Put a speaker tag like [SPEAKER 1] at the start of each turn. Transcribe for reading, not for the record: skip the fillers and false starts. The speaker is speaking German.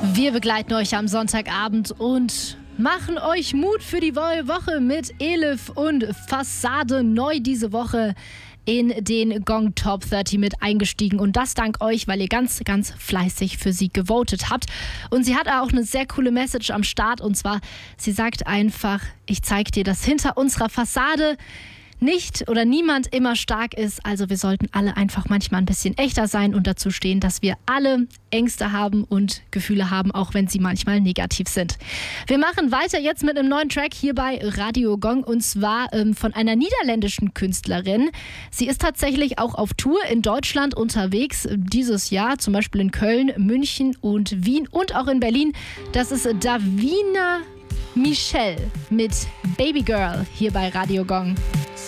[SPEAKER 1] Wir begleiten euch am Sonntagabend und machen euch Mut für die Woche mit Elif und Fassade, neu diese Woche in den Gong Top 30 mit eingestiegen. Und das dank euch, weil ihr ganz, ganz fleißig für sie gewotet habt. Und sie hat auch eine sehr coole Message am Start. Und zwar, sie sagt einfach, ich zeig dir, dass hinter unserer Fassade nicht oder niemand immer stark ist. Also wir sollten alle einfach manchmal ein bisschen echter sein und dazu stehen, dass wir alle Ängste haben und Gefühle haben, auch wenn sie manchmal negativ sind. Wir machen weiter jetzt mit einem neuen Track hier bei Radio Gong und zwar von einer niederländischen Künstlerin. Sie ist tatsächlich auch auf Tour in Deutschland unterwegs dieses Jahr, zum Beispiel in Köln, München und Wien und auch in Berlin. Das ist Davina Michel mit Baby Girl hier bei Radio Gong.